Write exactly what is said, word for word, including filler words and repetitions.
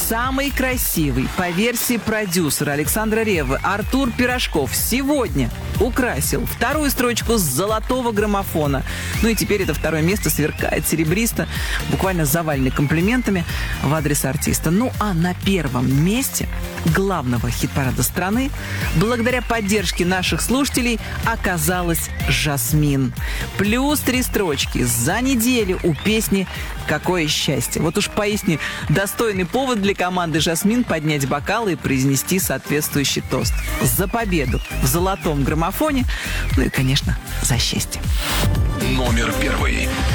Самый красивый, по версии продюсера Александра Реввы, Артур Пирожков сегодня украсил вторую строчку с золотого граммофона. Ну и теперь это второе место сверкает серебристо, буквально заваленный комплиментами в адрес артиста. Ну а на первом месте главного хит-парада страны, благодаря поддержке наших слушателей, оказалась «Жасмин». Плюс три строчки за неделю у песни «Какое счастье». Вот уж поистине достойный повод для команды «Жасмин» поднять бокалы и произнести соответствующий тост. За победу в золотом граммофоне, ну и, конечно, за счастье. Номер первый.